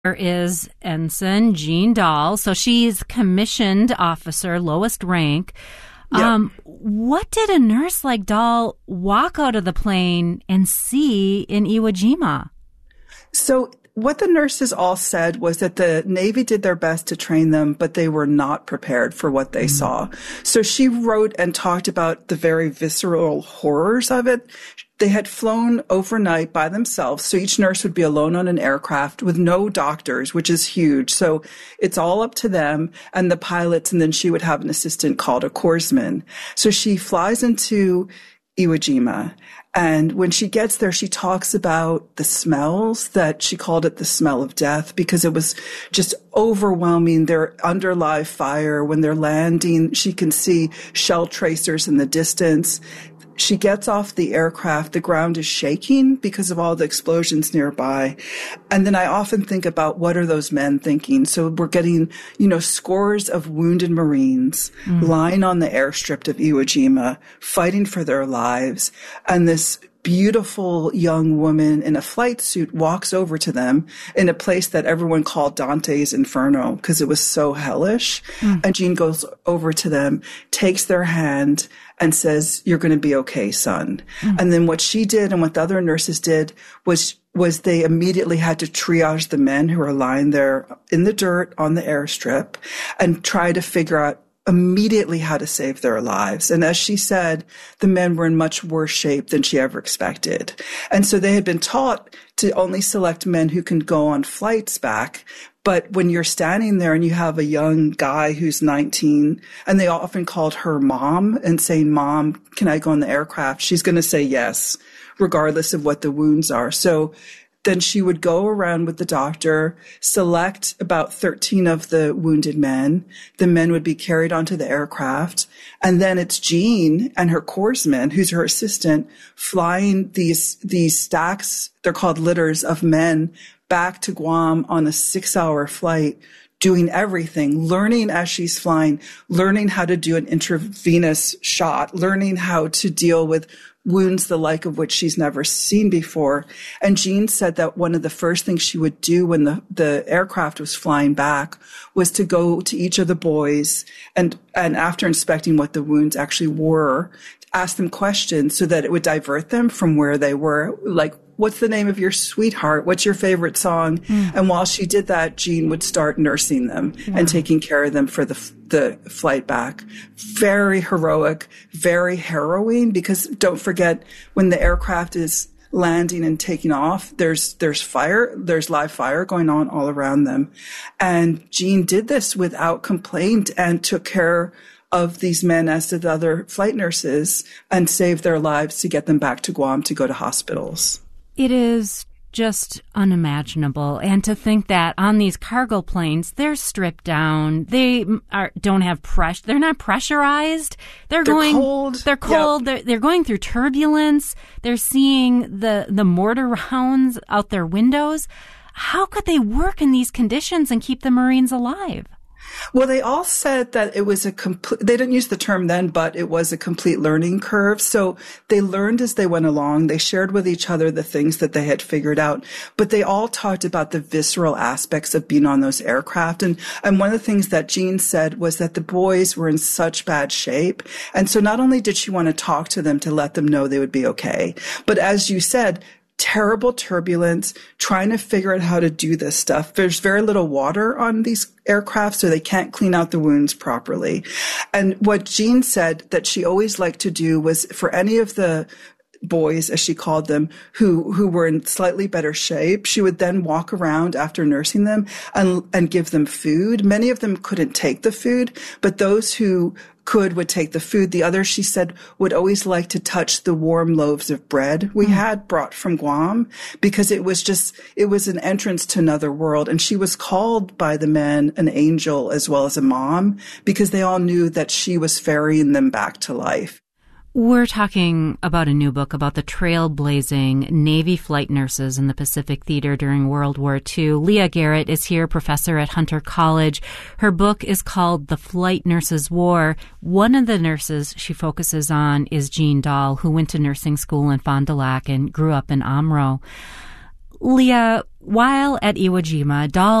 There is Ensign Jean Dahl. So she's commissioned officer, lowest rank. Yep. What did a nurse like Dahl walk out of the plane and see in Iwo Jima? So what the nurses all said was that the Navy did their best to train them, but they were not prepared for what they saw. So she wrote and talked about the very visceral horrors of it. They had flown overnight by themselves, so each nurse would be alone on an aircraft with no doctors, which is huge. So it's all up to them and the pilots, and then she would have an assistant called a corpsman. So she flies into Iwo Jima, and when she gets there, she talks about the smells, that she called it the smell of death because it was just overwhelming. They're under live fire. When they're landing, she can see shell tracers in the distance. She gets off the aircraft. The ground is shaking because of all the explosions nearby. And then I often think about what are those men thinking? So we're getting, scores of wounded Marines lying on the airstrip of Iwo Jima, fighting for their lives. And this beautiful young woman in a flight suit walks over to them in a place that everyone called Dante's Inferno because it was so hellish. And Jean goes over to them, takes their hand, and says, "You're going to be okay, son." And then what she did and what the other nurses did was they immediately had to triage the men who were lying there in the dirt on the airstrip and try to figure out immediately how to save their lives. And as she said, the men were in much worse shape than she ever expected. And so they had been taught to only select men who can go on flights back. But when you're standing there and you have a young guy who's 19, and they often called her mom and saying, "Mom, can I go on the aircraft?" She's going to say yes, regardless of what the wounds are. So then she would go around with the doctor, select about 13 of the wounded men. The men would be carried onto the aircraft. And then it's Jean and her corpsman, who's her assistant, flying these stacks, they're called litters of men, back to Guam on a 6-hour flight, doing everything, learning as she's flying, learning how to do an intravenous shot, learning how to deal with wounds the like of which she's never seen before. And Jean said that one of the first things she would do when the aircraft was flying back was to go to each of the boys and after inspecting what the wounds actually were, ask them questions so that it would divert them from where they were. Like, what's the name of your sweetheart? What's your favorite song? And while she did that, Jean would start nursing them and taking care of them for the flight back. Very heroic, very harrowing, because don't forget, when the aircraft is landing and taking off, there's fire, there's live fire going on all around them. And Jean did this without complaint and took care of these men, as did the other flight nurses, and saved their lives to get them back to Guam to go to hospitals. It is just unimaginable. And to think that on these cargo planes, they're stripped down. They don't have pressure. They're not pressurized. They're cold. They're cold. Yep. They're going through turbulence. They're seeing the mortar rounds out their windows. How could they work in these conditions and keep the Marines alive? Well, they all said that it was they didn't use the term then, but it was a complete learning curve. So they learned as they went along. They shared with each other the things that they had figured out, but they all talked about the visceral aspects of being on those aircraft. And one of the things that Jean said was that the boys were in such bad shape. And so not only did she want to talk to them to let them know they would be okay, but as you said, terrible turbulence, trying to figure out how to do this stuff. There's very little water on these aircraft, so they can't clean out the wounds properly. And what Jean said that she always liked to do was for any of the boys, as she called them, who were in slightly better shape, she would then walk around after nursing them and give them food. Many of them couldn't take the food, but those who would take the food. The others, she said, would always like to touch the warm loaves of bread we had brought from Guam, because it was an entrance to another world. And she was called by the men an angel as well as a mom, because they all knew that she was ferrying them back to life. We're talking about a new book about the trailblazing Navy flight nurses in the Pacific Theater during World War II. Leah Garrett is here, professor at Hunter College. Her book is called The Flight Nurses' War. One of the nurses she focuses on is Jean Dahl, who went to nursing school in Fond du Lac and grew up in Amro. Leah, while at Iwo Jima, Dahl